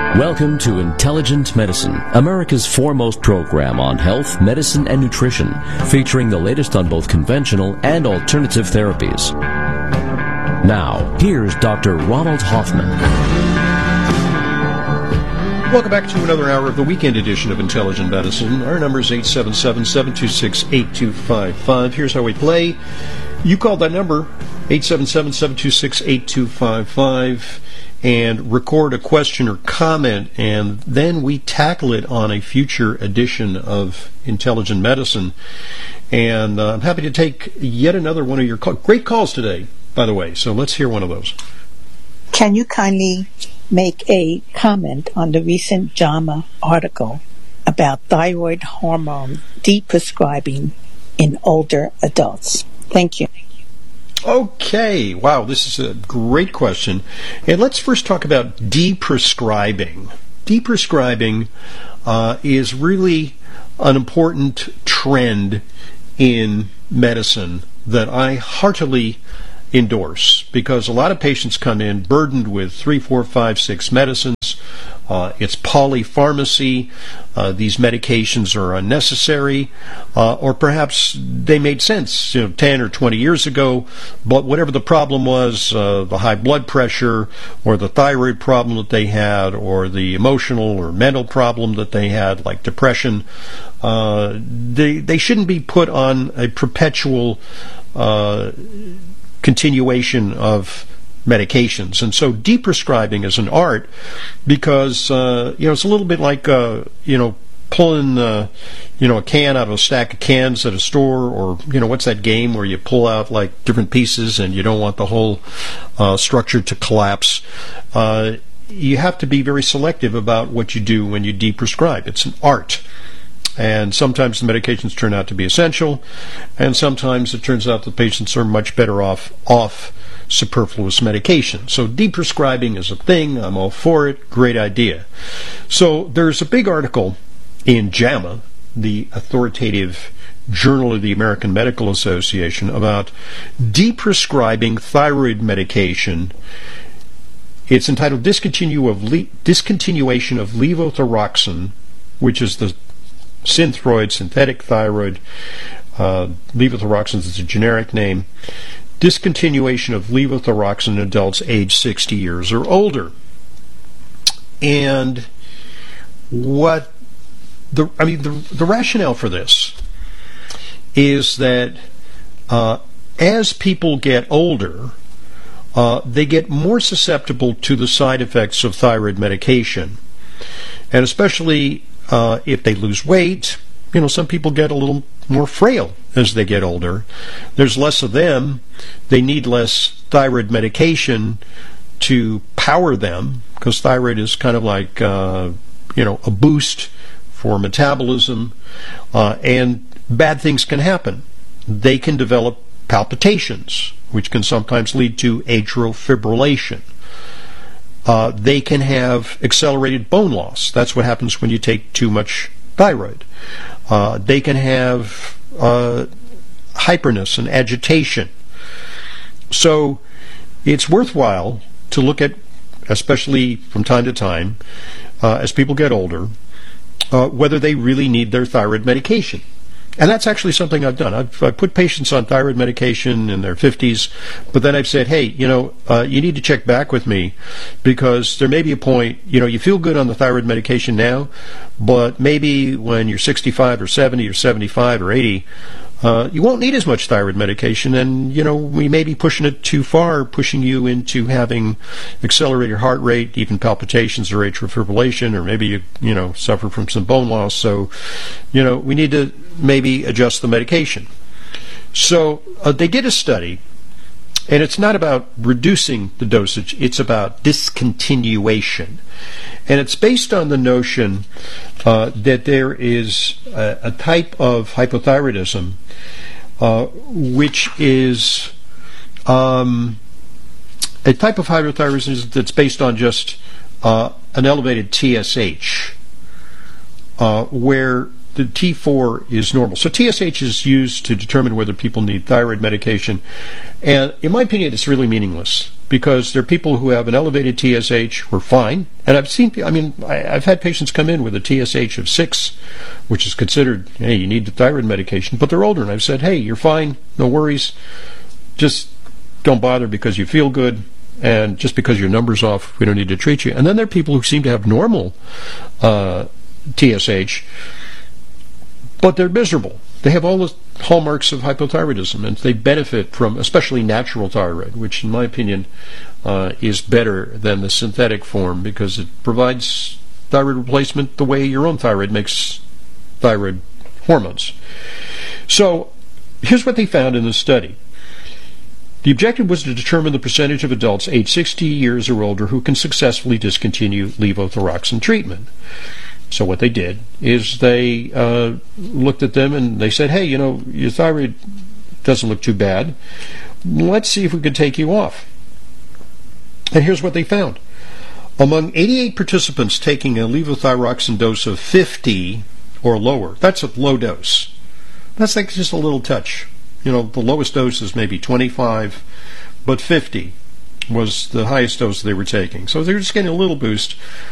Welcome to Intelligent Medicine, America's foremost program on health, medicine, and nutrition, featuring the latest on both conventional and alternative therapies. Now, here's Dr. Ronald Hoffman. Welcome back to another hour of the weekend edition of Intelligent Medicine. Our number is 877-726-8255. Here's how we play. You call that number, 877-726-8255, and record a question or comment, and then we tackle it on a future edition of Intelligent Medicine. And I'm happy to take yet another one of your great calls today, by the way. So let's hear one of those. Can you kindly make a comment on the recent JAMA article about thyroid hormone deprescribing in older adults? Thank you. Okay. Wow, this is a great question. And let's first talk about deprescribing. Deprescribing is really an important trend in medicine that I heartily endorse, because a lot of patients come in burdened with 3, 4, 5, 6 medicines. It's polypharmacy. These medications are unnecessary, or perhaps they made sense 10 or 20 years ago, but whatever the problem was, the high blood pressure or the thyroid problem that they had, or the emotional or mental problem that they had, like depression, they shouldn't be put on a perpetual continuation of medications. And so deprescribing is an art, because it's a little bit like pulling a can out of a stack of cans at a store, or what's that game where you pull out like different pieces and you don't want the whole structure to collapse. You have to be very selective about what you do when you deprescribe. It's an art. And sometimes the medications turn out to be essential, and sometimes it turns out the patients are much better off superfluous medication. So deprescribing is a thing. I'm all for it. Great idea. So there's a big article in JAMA, the authoritative journal of the American Medical Association, about deprescribing thyroid medication. It's entitled Discontinuation of Levothyroxine, which is the Synthroid, synthetic thyroid. Levothyroxine is a generic name. Discontinuation of levothyroxine in adults age 60 years or older. And the rationale for this is that as people get older, they get more susceptible to the side effects of thyroid medication, and especially if they lose weight. Some people get a little more frail as they get older. There's less of them. They need less thyroid medication to power them, because thyroid is kind of like a boost for metabolism, and bad things can happen. They can develop palpitations, which can sometimes lead to atrial fibrillation. They can have accelerated bone loss. That's what happens when you take too much thyroid. They can have hyperness and agitation. So it's worthwhile to look at, especially from time to time, as people get older, whether they really need their thyroid medication. And that's actually something I've done. I've put patients on thyroid medication in their 50s, but then I've said, hey, you need to check back with me, because there may be a point, you feel good on the thyroid medication now, but maybe when you're 65 or 70 or 75 or 80, you won't need as much thyroid medication, and we may be pushing it too far, pushing you into having accelerated heart rate, even palpitations or atrial fibrillation, or maybe you suffer from some bone loss. So we need to maybe adjust the medication. So they did a study, and it's not about reducing the dosage, it's about discontinuation. And it's based on the notion that there is a type of hypothyroidism which is a type of hypothyroidism that's based on just an elevated TSH, where the T4 is normal. So TSH is used to determine whether people need thyroid medication, and in my opinion, it's really meaningless. because there are people who have an elevated TSH who are fine. And I've had patients come in with a TSH of 6, which is considered, hey, you need the thyroid medication, but they're older. And I've said, hey, you're fine, no worries. Just don't bother because you feel good. And just because your number's off, we don't need to treat you. And then there are people who seem to have normal TSH, but they're miserable. They have all the hallmarks of hypothyroidism, and they benefit from especially natural thyroid, which in my opinion is better than the synthetic form because it provides thyroid replacement the way your own thyroid makes thyroid hormones. So here's what they found in the study. The objective was to determine the percentage of adults aged 60 years or older who can successfully discontinue levothyroxine treatment. So what they did is they looked at them and they said, hey, your thyroid doesn't look too bad. Let's see if we can take you off. And here's what they found. Among 88 participants taking a levothyroxine dose of 50 or lower, that's a low dose. That's like just a little touch. The lowest dose is maybe 25, but 50 was the highest dose they were taking. So they were just getting a little boost.